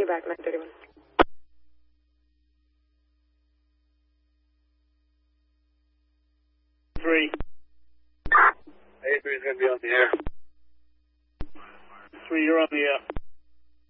you back, 931. Three. A3 is going to be on the air. 3, you're on the air.